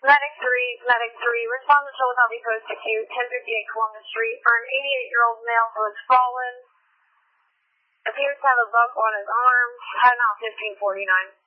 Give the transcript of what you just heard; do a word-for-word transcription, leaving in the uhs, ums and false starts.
Medic three, Medic three, respond to Philadelphia Post Acute, ten fifty-eight Columbus Street, for an eighty-eight-year-old male who has fallen, appears to have a buck on his arm, head out fifteen forty-nine.